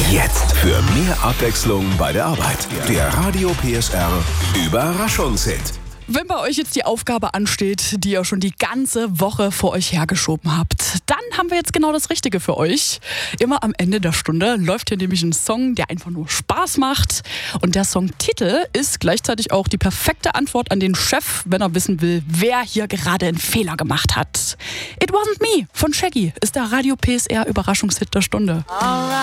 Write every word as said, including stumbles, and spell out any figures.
Jetzt für mehr Abwechslung bei der Arbeit. Der Radio P S R Überraschungshit. Wenn bei euch jetzt die Aufgabe ansteht, die ihr schon die ganze Woche vor euch hergeschoben habt, dann haben wir jetzt genau das Richtige für euch. Immer am Ende der Stunde läuft hier nämlich ein Song, der einfach nur Spaß macht. Und der Songtitel ist gleichzeitig auch die perfekte Antwort an den Chef, wenn er wissen will, wer hier gerade einen Fehler gemacht hat. It Wasn't Me von Shaggy ist der Radio P S R Überraschungshit der Stunde.